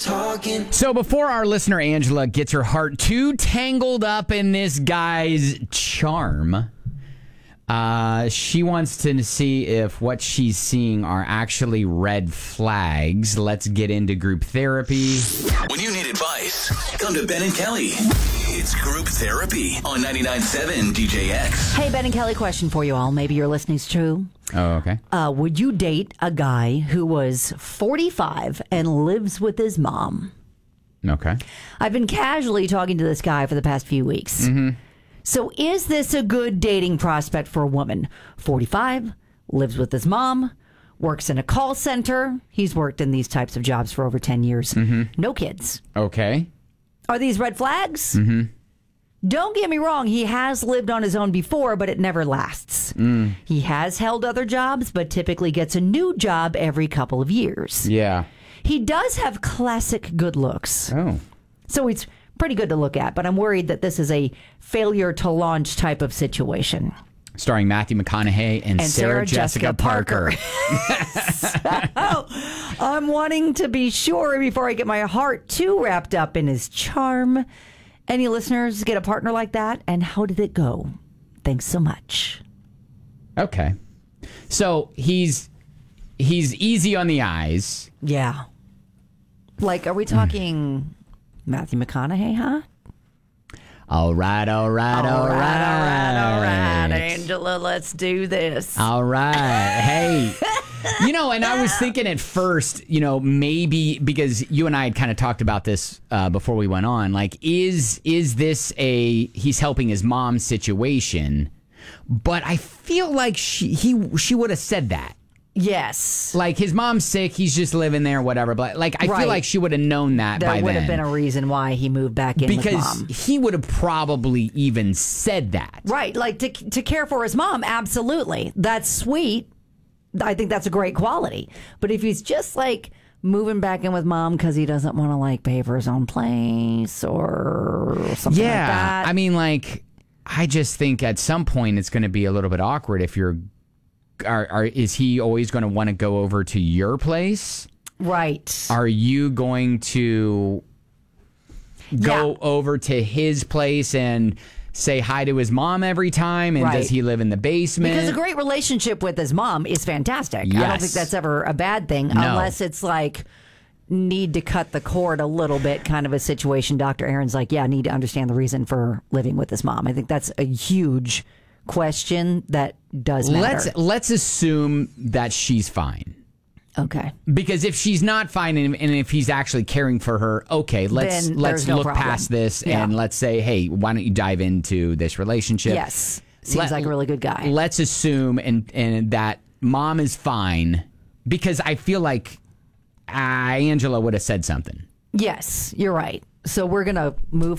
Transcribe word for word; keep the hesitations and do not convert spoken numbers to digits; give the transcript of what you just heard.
talking. So before our listener Angela gets her heart too tangled up in this guy's charm, uh, she wants to see if what she's seeing are actually red flags. Let's get into group therapy. When you need advice, come to Ben and Kelly. It's group therapy on ninety-nine point seven D J X. Hey, Ben and Kelly, question for you all. Maybe your listening's true. Oh, okay. Uh, would you date a guy who was forty-five and lives with his mom? Okay. I've been casually talking to this guy for the past few weeks. Mm-hmm. So is this a good dating prospect for a woman? forty-five, lives with his mom, works in a call center. He's worked in these types of jobs for over ten years. Mm-hmm. No kids. Okay. Are these red flags? Mm-hmm. Don't get me wrong. He has lived on his own before, but it never lasts. Mm. He has held other jobs, but typically gets a new job every couple of years. Yeah. He does have classic good looks. Oh. So he's pretty good to look at, but I'm worried that this is a failure to launch type of situation. Starring Matthew McConaughey and, And Sarah, Sarah Jessica, Jessica Parker. So, I'm wanting to be sure before I get my heart too wrapped up in his charm. Any listeners get a partner like that? And how did it go? Thanks so much. Okay. So he's he's easy on the eyes. Yeah. Like, are we talking Matthew McConaughey, huh? All right, all right, all, all right, right, all right, Angela, let's do this. All right. Hey, you know, and I was thinking at first, you know, maybe because you and I had kind of talked about this uh, before we went on, like, is is this a he's helping his mom situation? But I feel like she he she would have said that. Yes. Like, his mom's sick, he's just living there, whatever. But, like, I Right. feel like she would have known that There by would then. have been a reason why he moved back in with Because mom. he would have probably even said that. Right, like to to care for his mom, absolutely. That's sweet. I think that's a great quality. But if he's just like moving back in with mom because he doesn't want to like pay for his own place or something Yeah. like that. I mean, like, I just think at some point it's going to be a little bit awkward if you're. Are, are, is he always going to want to go over to your place? Right. Are you going to go Yeah. over to his place and say hi to his mom every time? And Right. does he live in the basement? Because a great relationship with his mom is fantastic. I don't Yes. think that's ever a bad thing No. unless it's like need to cut the cord a little bit kind of a situation. Doctor Aaron's like, yeah, I need to understand the reason for living with his mom. I think that's a huge question that does matter. Let's let's assume that she's fine. Okay. Because if she's not fine and, and if he's actually caring for her, okay, let's Then let's there's no look problem. past this Yeah. and let's say, hey, why don't you dive into this relationship? Yes. Seems Let- like a really good guy. Let's assume and and that mom is fine because I feel like uh, Angela would have said something. Yes, you're right. So we're going to move